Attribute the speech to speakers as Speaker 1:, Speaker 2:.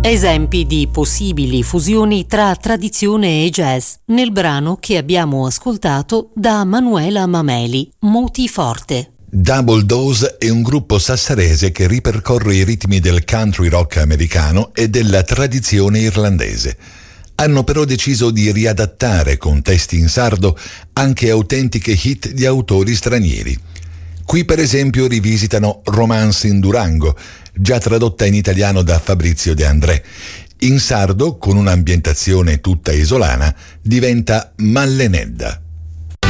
Speaker 1: Esempi di possibili fusioni tra tradizione e jazz nel brano che abbiamo ascoltato da Manuela Mameli, Moti Forte.
Speaker 2: Double Dose è un gruppo sassarese che ripercorre i ritmi del country rock americano e della tradizione irlandese. Hanno però deciso di riadattare con testi in sardo anche autentiche hit di autori stranieri. Qui per esempio rivisitano Romance in Durango, già tradotta in italiano da Fabrizio De André. In sardo, con un'ambientazione tutta isolana, diventa Mallenedda.